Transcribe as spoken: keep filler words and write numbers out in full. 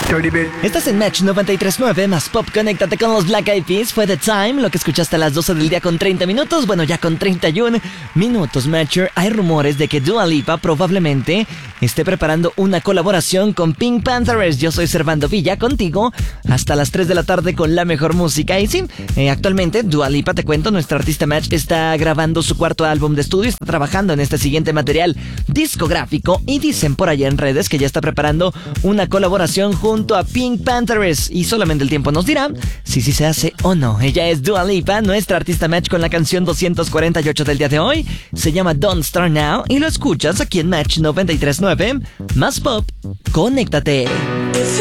Estás en Match noventa y tres punto nueve más Pop. Conéctate con los Black Eyed Peas. Fue The Time, lo que escuchaste a las doce del día con treinta minutos. Bueno, ya con treinta y uno minutos, Matcher. Hay rumores de que Dua Lipa probablemente esté preparando una colaboración con Pink Panthers. Yo soy Servando Villa, contigo hasta las tres de la tarde con la mejor música. Y sí, eh, actualmente Dua Lipa, te cuento, nuestra artista Match está grabando su cuarto álbum de estudio. Está trabajando en este siguiente material discográfico y dicen por allá en redes que ya está preparando una colaboración junto a Pink Panthers. Y solamente el tiempo nos dirá si sí se hace o no. Ella es Dua Lipa, nuestra artista Match, con la canción doscientos cuarenta y ocho del día de hoy. Se llama Don't Start Now y lo escuchas aquí en Match noventa y tres punto nueve más Pop. Conéctate.